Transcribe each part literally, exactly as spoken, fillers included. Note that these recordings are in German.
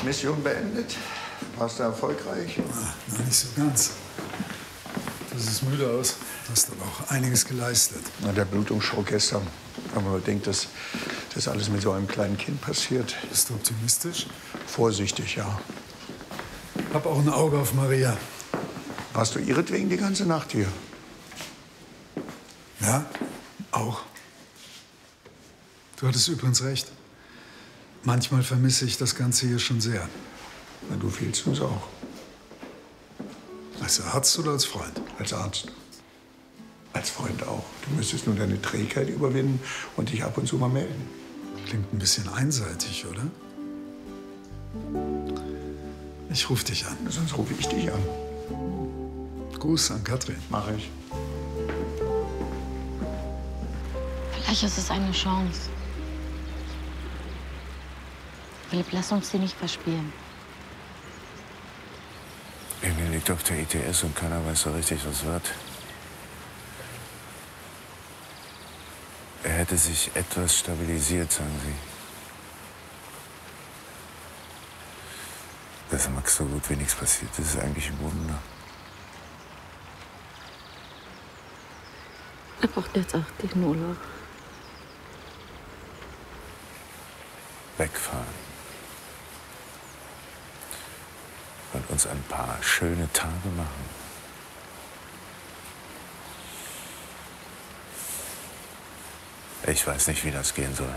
Mission beendet. Warst du erfolgreich? Ah, na, nicht so ganz. Du siehst müde aus. Hast aber auch einiges geleistet. Na, der Blutungsshow gestern. Wenn man denkt, dass das alles mit so einem kleinen Kind passiert. Bist du optimistisch? Vorsichtig, ja. Hab auch ein Auge auf Maria. Warst du ihretwegen die ganze Nacht hier? Ja, auch. Du hattest übrigens recht. Manchmal vermisse ich das Ganze hier schon sehr. Na, du fehlst uns auch. Als Arzt oder als Freund? Als Arzt. Als Freund auch. Du müsstest nur deine Trägheit überwinden und dich ab und zu mal melden. Klingt ein bisschen einseitig, oder? Ich ruf dich an. Sonst rufe ich dich an. Gruß an Katrin. Mach ich. Vielleicht ist es eine Chance. Philipp, lass uns die nicht verspielen. Emil liegt auf der I T S und keiner weiß so richtig, was wird. Er hätte sich etwas stabilisiert, sagen Sie. Dass Max so gut wie nichts passiert, das ist eigentlich ein Wunder. Er braucht jetzt auch den Urlaub. Wegfahren. Und uns ein paar schöne Tage machen. Ich weiß nicht, wie das gehen soll.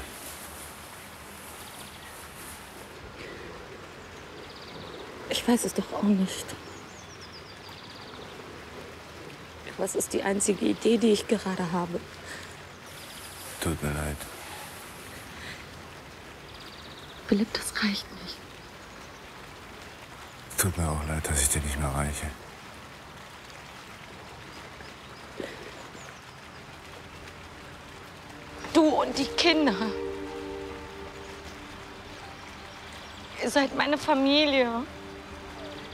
Ich weiß es doch auch nicht. Aber es ist die einzige Idee, die ich gerade habe. Tut mir leid. Philipp, das reicht nicht. Tut mir auch leid, dass ich dir nicht mehr reiche. Du und die Kinder. Ihr seid meine Familie.